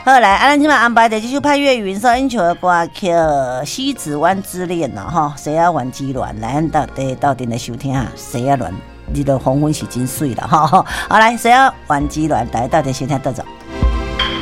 好来，咱今晚安排的这首派粤语所演唱的歌曲《西子湾之恋》啦，哈，谁啊玩之恋？来，到底来收听啊？谁啊恋？你的黄昏是真水啦，哈！好来，谁啊玩之恋？大家到底收听得着？